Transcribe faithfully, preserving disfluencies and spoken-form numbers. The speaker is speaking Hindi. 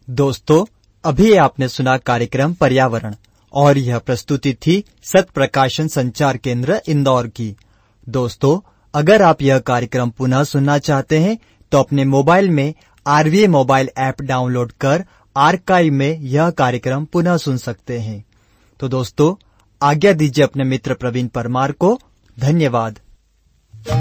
दोस्तों, अभी आपने सुना कार्यक्रम पर्यावरण और यह प्रस्तुति थी सत्य प्रकाशन संचार केंद्र इंदौर की। दोस्तों, अगर आप यह कार्यक्रम पुनः सुनना चाहते हैं तो अपने मोबाइल में आरवीए मोबाइल ऐप डाउनलोड कर आर्काइव में यह कार्यक्रम पुनः सुन सकते हैं। तो दोस्तों, आज्ञा दीजिए अपने मित्र प्रवीण परमार को। धन्यवाद।